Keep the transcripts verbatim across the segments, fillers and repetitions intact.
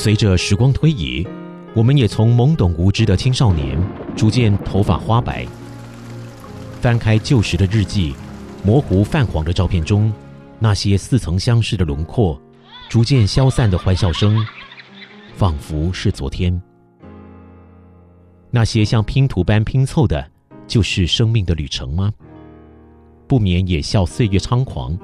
随着时光推移，我们也从懵懂无知的青少年逐渐头发花白。翻开旧时的日记，模糊泛黄的照片中，那些似曾相识的轮廓，逐渐消散的欢笑声，仿佛是昨天。那些像拼图般拼凑的，就是生命的旅程吗？不免也笑岁月猖狂。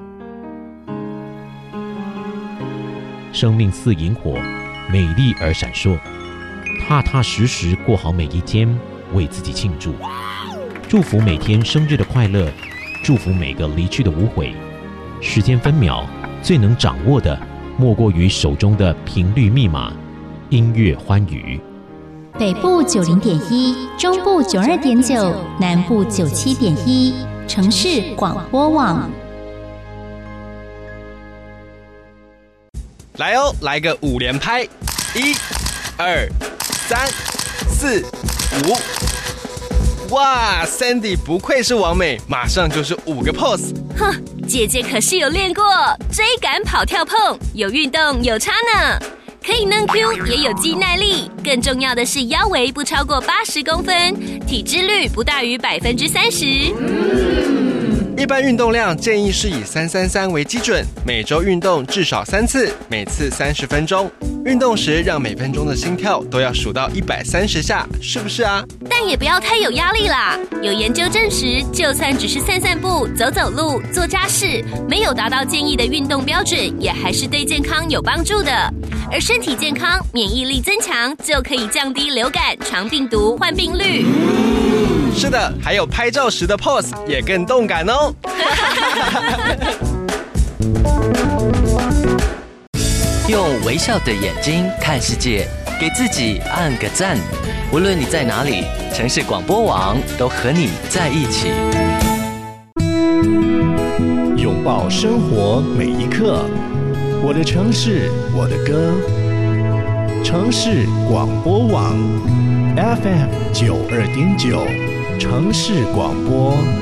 生命似萤火，美丽而闪烁，踏踏实实过好每一天，为自己庆祝，祝福每天生日的快乐，祝福每个离去的无悔。时间分秒，最能掌握的莫过于手中的频率密码，音乐欢愉。 北部九零点一，中部九二点九，南部九七点一，城市广播网。 来哦，来个五连拍，一、二、三、四、五。哇 ，Sandy 不愧是王美，马上就是五个 pose。 哼，姐姐可是有练过追赶、跑、跳、碰，有运动有差呢。可以嫩 Q， 也有肌耐力，更重要的是腰围不超过八十公分，体脂率不大于百分之三十。 一般运动量建议是以三三三为基准，每周运动至少三次，每次三十分钟。运动时让每分钟的心跳都要数到一百三十下，是不是啊？ 但也不要太有压力啦。有研究证实，就算只是散散步、走走路、做家事，没有达到建议的运动标准，也还是对健康有帮助的。而身体健康、免疫力增强，就可以降低流感、肠病毒患病率。 是的，还有拍照时的 pose 也更动感哦。 用微笑的眼睛看世界，给自己按个赞。无论你在哪里，城市广播网都和你在一起。 拥抱生活每一刻，我的城市，我的歌。城市广播网 F M 九二点九，城市广播。